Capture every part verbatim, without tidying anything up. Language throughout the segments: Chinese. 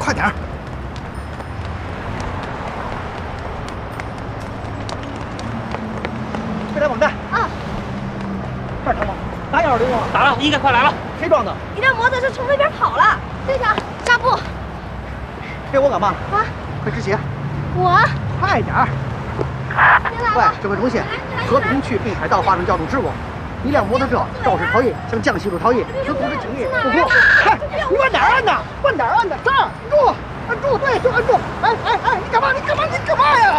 快点儿！快点网站啊！这儿疼吗？打幺二零吗？ 打了，应该快来了。 谁撞的？ 一辆摩托车从那边跑了。队长，扎布！ 给我干嘛？ 啊！ 快止血！ 我。 快点儿！喂，指挥中心，和平区北海道发生交通事故，一辆摩托车肇事逃逸，向江西路逃逸，此组织警力不服。哎，你慢点按呐，慢点按呐，这儿，按住，按住，对，就按住。哎哎哎，你干嘛？你干嘛？你干嘛呀？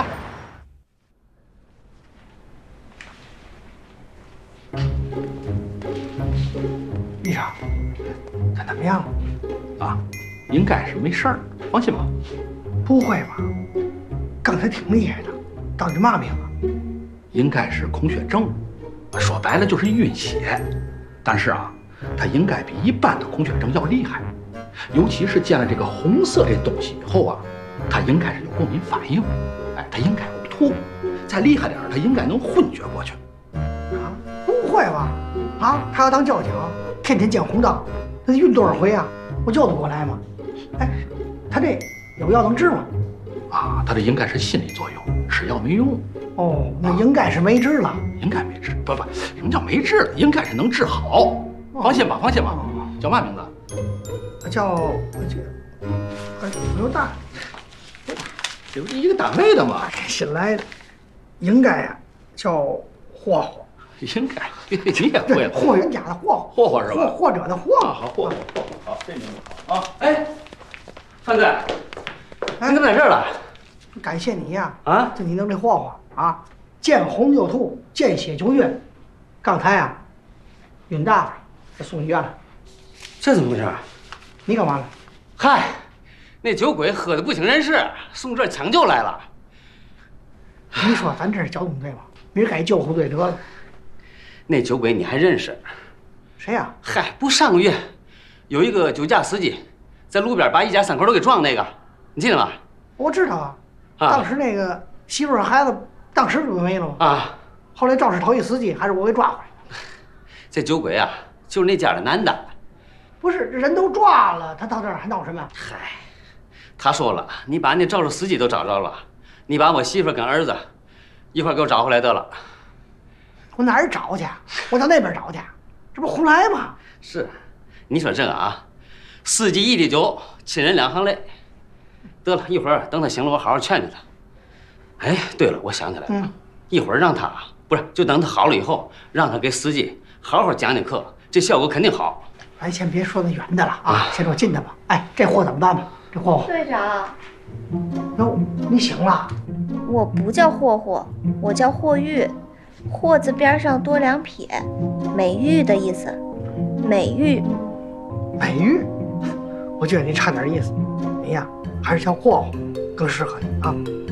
医生，他怎么样了？ 啊，应该是没事儿，放心吧。 不会吧？刚才挺厉害的，到底嘛病啊？ 应该是空血症，说白了就是晕血。但是啊，它应该比一般的空血症要厉害，尤其是见了这个红色的东西以后啊，它应该是有过敏反应。哎，它应该呕吐，再厉害点儿，它应该能昏厥过去。 啊？不会吧？啊，他要当交警，天天见红灯，那得晕多少回啊？我叫得过来吗？哎，他这有药能治吗？ 啊，他这应该是心理作用，吃药没用。 哦，那应该是没治了。 应该没治，不不，什么叫没治了？应该是能治好。放心吧，放心吧。叫嘛名字？ 叫这，哎，不用大， 这不是一个单位的吗？ 新来的，应该呀叫霍霍。 应该，你也会了。 霍元甲的霍霍霍是吧？ 或者的霍。 啊，好，霍霍，好，这名字好啊。哎，范队，你怎么在这儿了？ 感谢你呀！ 啊， 就你弄这霍霍啊，见红就吐，见血就晕。刚才啊，晕大了，给送医院了。 这怎么回事？ 你干嘛了？ 嗨，那酒鬼喝的不省人事，送这儿抢救来了。 你说咱这是交通队吗？明儿该救护队得了。 那酒鬼你还认识？ 谁呀？ 嗨，不上个月有一个酒驾司机在路边把一家三口都给撞那个，你记得吗？ 我知道啊， 啊当时那个媳妇儿孩子当时就没了吗？ 啊， 后来肇事逃逸司机还是我给抓回来的。 这酒鬼啊，就是那家的男的。 不是，人都抓了，他到这儿还闹什么？ 嗨，他说了，你把那肇事司机都找着了，你把我媳妇跟儿子一块给我找回来得了。 我哪儿找去？我到那边找去，这不胡来吗？ 是，你说这个啊，司机一滴酒，亲人两行泪。得了，一会儿等他醒了，我好好劝劝他。哎，对了，我想起来了， 嗯， 一会儿让他不是，就等他好了以后，让他给司机好好讲讲课，这效果肯定好。 哎，先别说那远的了啊，先说近的吧。哎，这货怎么办吧？这货， 队长， 哟，你醒了？ 我不叫霍霍，我叫霍玉，霍字边上多两撇，美玉的意思。美玉， 美玉，我觉得你差点意思。你呀，还是叫霍霍更适合你啊。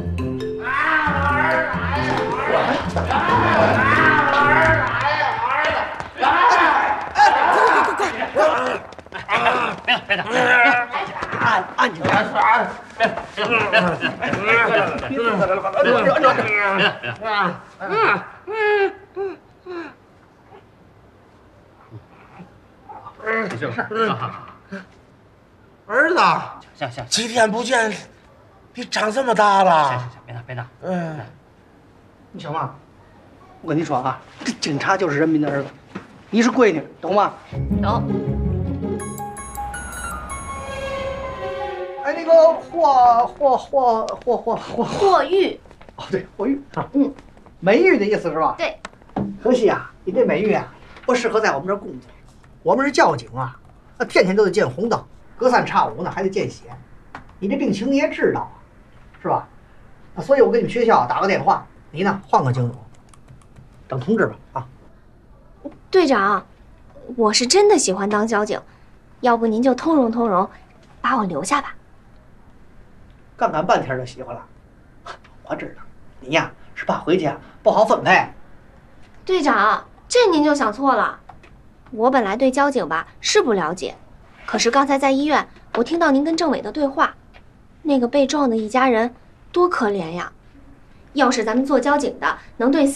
别别打！ 安安静点！别别别！来了，安住安住安住！啊嗯嗯没事没事。 儿子， 行行， 几天不见，你长这么大了。 行行行，别打别打。 嗯， 你小嘛，我跟你说啊，这警察就是人民的儿子，你是闺女，懂吗？ 懂。 哎，那个霍霍霍霍霍霍霍玉， 哦，对，霍玉啊，嗯，美玉的意思是吧？ 对。 可惜啊，你这美玉啊，不适合在我们这儿工作。我们是交警啊，那天天都得见红灯，隔三差五呢还得见血。你这病情你也知道啊，是吧？那所以我给你们学校打个电话，你呢换个警组，等通知吧啊。 队长，我是真的喜欢当交警，要不您就通融通融，把我留下吧。 干干半天就喜欢了，我知道，你呀是怕回去啊不好分配。 队长，这您就想错了。我本来对交警吧是不了解，可是刚才在医院，我听到您跟政委的对话，那个被撞的一家人多可怜呀！要是咱们做交警的能对